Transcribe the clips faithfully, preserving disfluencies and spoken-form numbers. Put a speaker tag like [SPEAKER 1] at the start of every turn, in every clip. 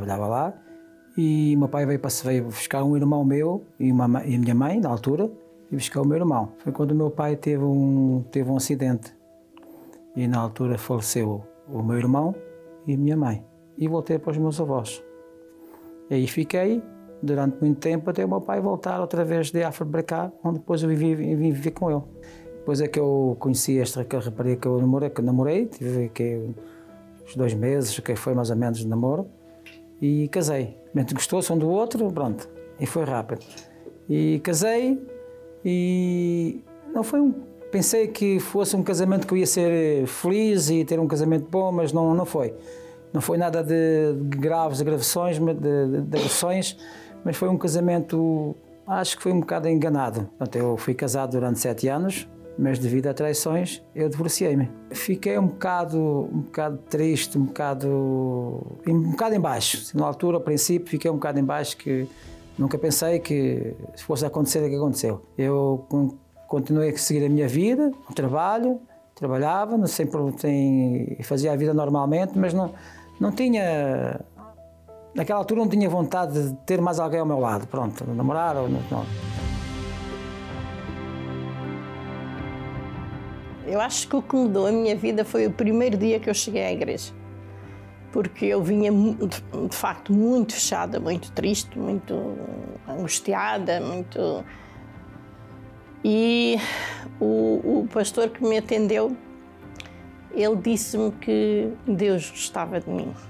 [SPEAKER 1] trabalhava lá, e o meu pai veio, para, veio buscar um irmão meu e, uma, e a minha mãe, na altura, e buscar o meu irmão. Foi quando o meu pai teve um, teve um acidente, e na altura faleceu o meu irmão e a minha mãe, e voltei para os meus avós. E aí fiquei durante muito tempo até o meu pai voltar outra vez de Afra para cá, onde depois eu vim, vim viver com ele. Depois é que eu conheci esta rapariga que eu namorei, que eu namorei, tive aqui uns dois meses, que foi mais ou menos de namoro, e casei. A gente gostou-se um do outro, pronto, e foi rápido. E casei, e não foi um... Pensei que fosse um casamento que eu ia ser feliz e ter um casamento bom, mas não, não foi. Não foi nada de graves agressões, de, de, de agressões, mas foi um casamento, acho que foi um bocado enganado. Portanto, eu fui casado durante sete anos, mas devido a traições, eu divorciei-me. Fiquei um bocado, um bocado triste, um bocado, um bocado em baixo. Na altura, ao princípio, fiquei um bocado em baixo, que nunca pensei que fosse acontecer o que aconteceu. Eu continuei a seguir a minha vida, o trabalho, trabalhava, sempre fazia a vida normalmente, mas não, não tinha... Naquela altura não tinha vontade de ter mais alguém ao meu lado, pronto, namorar ou não. não.
[SPEAKER 2] Eu acho que o que mudou a minha vida foi o primeiro dia que eu cheguei à igreja. Porque eu vinha, de facto, muito fechada, muito triste, muito angustiada, muito... E o, o pastor que me atendeu, ele disse-me que Deus gostava de mim.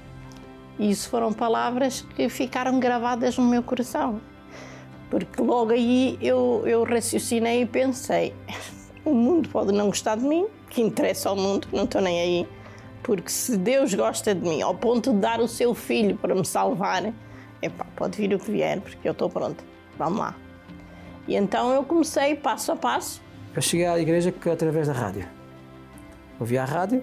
[SPEAKER 2] E isso foram palavras que ficaram gravadas no meu coração. Porque logo aí eu, eu raciocinei e pensei, o mundo pode não gostar de mim, que interessa ao mundo, não estou nem aí. Porque se Deus gosta de mim, ao ponto de dar o seu filho para me salvar, epá, pode vir o que vier, porque eu estou pronta, vamos lá. E então eu comecei passo a passo.
[SPEAKER 1] Eu cheguei à igreja através da rádio. Ouvi a rádio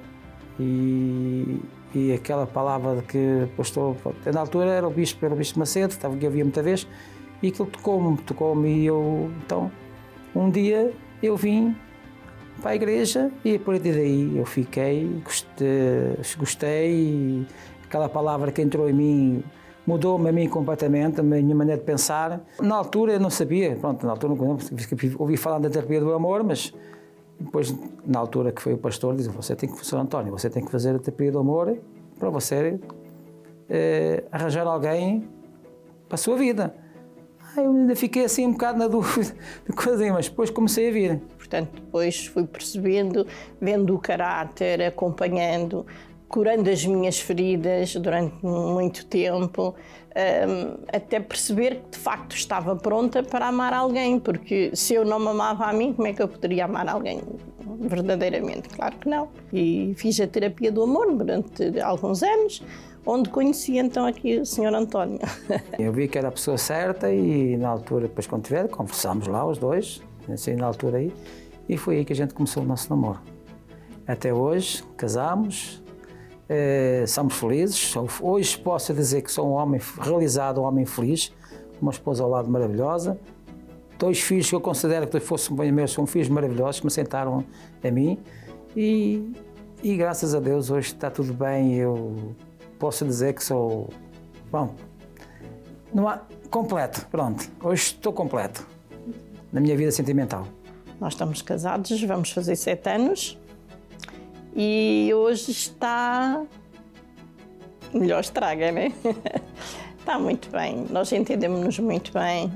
[SPEAKER 1] e, e aquela palavra que o pastor, na altura era o bispo, era o bispo Macedo, estava, que eu via muita vez, e aquilo tocou-me, tocou-me e eu, então, um dia eu vim para a igreja e a partir daí eu fiquei, gostei, gostei e aquela palavra que entrou em mim mudou-me a mim completamente, a minha maneira de pensar. Na altura eu não sabia, pronto, na altura não ouvi falar da terapia do amor, mas depois, na altura que foi o pastor, disse, você tem que, Senhor António, você tem que fazer a terapia do amor para você eh, arranjar alguém para a sua vida. Ah, eu ainda fiquei assim um bocado na dúvida de coisa, mas depois comecei a vir.
[SPEAKER 2] Portanto, depois fui percebendo, vendo o caráter, acompanhando, curando as minhas feridas durante muito tempo, um, até perceber que de facto estava pronta para amar alguém, porque se eu não me amava a mim, como é que eu poderia amar alguém verdadeiramente? Claro que não. E fiz a terapia do amor durante alguns anos, onde conheci então aqui o senhor António.
[SPEAKER 1] Eu vi que era a pessoa certa e na altura, depois quando tiver, conversámos lá os dois, assim, na altura aí, e foi aí que a gente começou o nosso namoro. Até hoje, casámos, eh, somos felizes. Hoje posso dizer que sou um homem realizado, um homem feliz, uma esposa ao lado maravilhosa, dois filhos que eu considero que fossem bem meus, são filhos maravilhosos que me sentaram a mim e, e graças a Deus hoje está tudo bem. Eu posso dizer que sou, bom, não há, completo, pronto, hoje estou completo na minha vida sentimental.
[SPEAKER 2] Nós estamos casados, vamos fazer sete anos e hoje está melhor estraga, né? Está muito bem, nós entendemos-nos muito bem,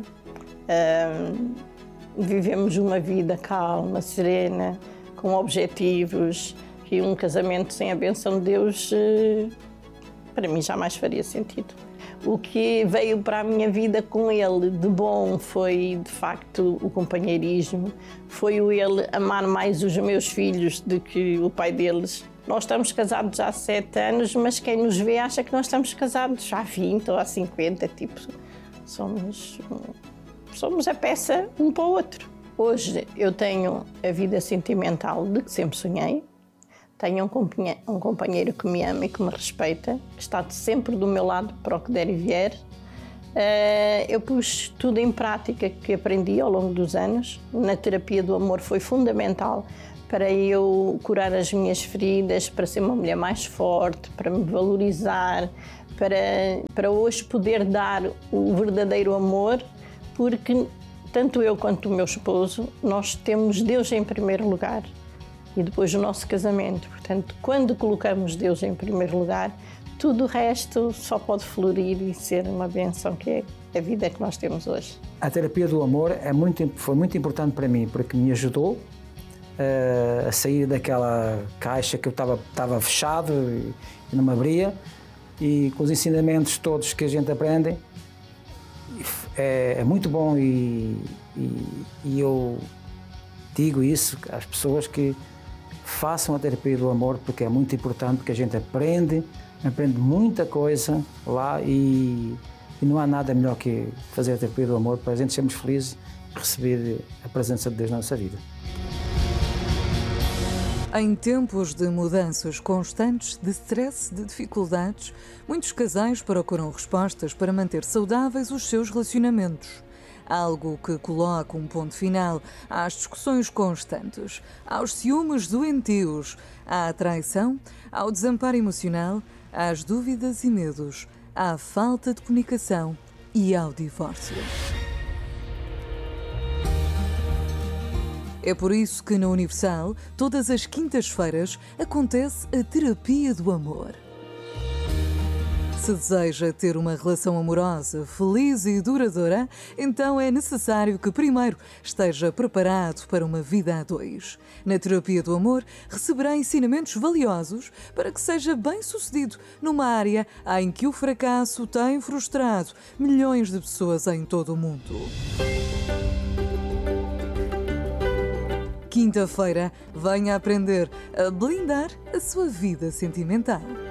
[SPEAKER 2] um, vivemos uma vida calma, serena, com objetivos, e um casamento sem a bênção de Deus, para mim jamais faria sentido. O que veio para a minha vida com ele de bom foi, de facto, o companheirismo, foi o ele amar mais os meus filhos do que o pai deles. Nós estamos casados há sete anos, mas quem nos vê acha que nós estamos casados há vinte ou há cinquenta, tipo, somos, somos a peça um para o outro. Hoje eu tenho a vida sentimental de que sempre sonhei. Tenho um companheiro, um companheiro que me ama e que me respeita, que está sempre do meu lado para o que der e vier. Uh, eu pus tudo em prática que aprendi ao longo dos anos. Na terapia do amor foi fundamental para eu curar as minhas feridas, para ser uma mulher mais forte, para me valorizar, para, para hoje poder dar o verdadeiro amor, porque tanto eu quanto o meu esposo, nós temos Deus em primeiro lugar e depois o nosso casamento. Portanto, quando colocamos Deus em primeiro lugar, tudo o resto só pode florir e ser uma bênção, que é a vida que nós temos hoje.
[SPEAKER 1] A terapia do amor é muito, foi muito importante para mim, porque me ajudou uh, a sair daquela caixa que eu estava, estava fechado e, e não me abria, e com os ensinamentos todos que a gente aprende, é, é muito bom e, e, e eu digo isso às pessoas que façam a terapia do amor, porque é muito importante, porque a gente aprende, aprende muita coisa lá e, e não há nada melhor que fazer a terapia do amor para a gente sermos felizes e receber a presença de Deus na nossa vida.
[SPEAKER 3] Em tempos de mudanças constantes, de stress, de dificuldades, muitos casais procuram respostas para manter saudáveis os seus relacionamentos. Algo que coloca um ponto final às discussões constantes, aos ciúmes doentios, à traição, ao desamparo emocional, às dúvidas e medos, à falta de comunicação e ao divórcio. É por isso que na Universal, todas as quintas-feiras, acontece a Terapia do Amor. Se deseja ter uma relação amorosa, feliz e duradoura, então é necessário que primeiro esteja preparado para uma vida a dois. Na Terapia do Amor, receberá ensinamentos valiosos para que seja bem-sucedido numa área em que o fracasso tem frustrado milhões de pessoas em todo o mundo. Quinta-feira, venha aprender a blindar a sua vida sentimental.